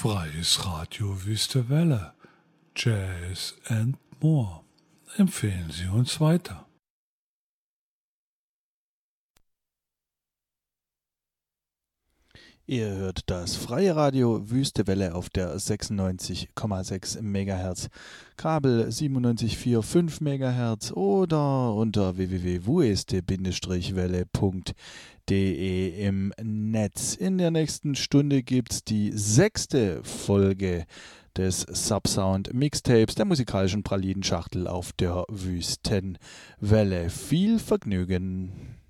Freies Radio Wüste Welle, Jazz and More. Empfehlen Sie uns weiter. Ihr hört das Freie Radio Wüste Welle auf der 96,6 MHz, Kabel 97,45 MHz oder unter www.wueste-welle.de im Netz. In der nächsten Stunde gibt's die 6. Folge des Subsound Mixtapes der musikalischen Pralinenschachtel auf der Wüstenwelle. Viel Vergnügen!